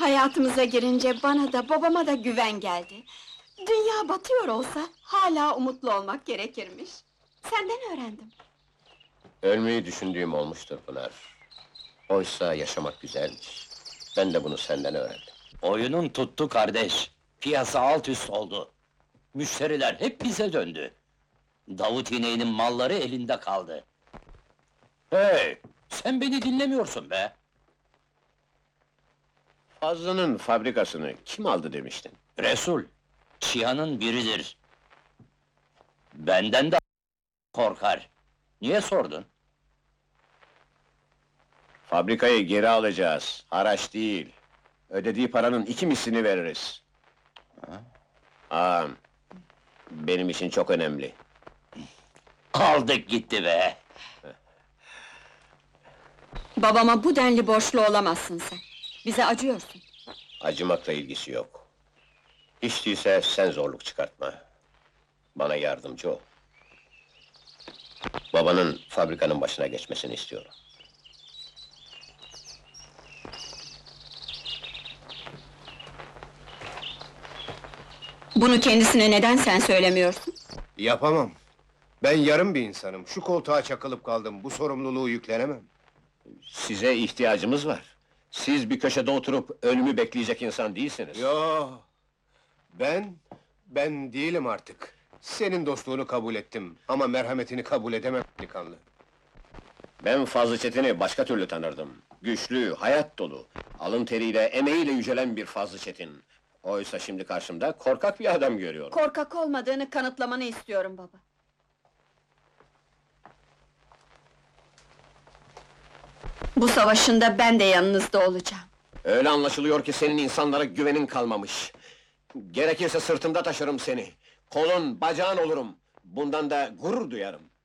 Hayatımıza girince bana da babama da güven geldi. Dünya batıyor olsa hala umutlu olmak gerekirmiş. Senden öğrendim. Ölmeyi düşündüğüm olmuştur Pınar. Oysa yaşamak güzelmiş. Ben de bunu senden öğrendim. Oyunun tuttu kardeş. Piyasa alt üst oldu. Müşteriler hep bize döndü. Davut ineğinin malları elinde kaldı. Hey! Sen beni dinlemiyorsun be! Fazlı'nın fabrikasını kim aldı demiştin? Resul, Çihan'ın biridir. Benden de korkar. Niye sordun? Fabrikayı geri alacağız, haraç değil. Ödediği paranın 2 mislini veririz. Ağam, benim için çok önemli. Aldık gitti be! Babama bu denli borçlu olamazsın sen. Bize acıyorsun. Acımakla ilgisi yok. Hiç değilse sen zorluk çıkartma. Bana yardımcı ol. Babanın fabrikanın başına geçmesini istiyorum. Bunu kendisine neden sen söylemiyorsun? Yapamam. Ben yarım bir insanım. Şu koltuğa çakılıp kaldım. Bu sorumluluğu yüklenemem. Size ihtiyacımız var. Siz bir köşede oturup ölümü bekleyecek insan değilsiniz. Yo. Ben değilim artık. Senin dostluğunu kabul ettim ama merhametini kabul edemem delikanlı. Ben Fazlı Çetin'i başka türlü tanırdım. Güçlü, hayat dolu, alın teriyle, emeğiyle yücelen bir Fazlı Çetin. Oysa şimdi karşımda korkak bir adam görüyorum. Korkak olmadığını kanıtlamanı istiyorum baba. Bu savaşında ben de yanınızda olacağım. Öyle anlaşılıyor ki senin insanlara güvenin kalmamış. Gerekirse sırtımda taşırım seni. Kolun, bacağın olurum. Bundan da gurur duyarım.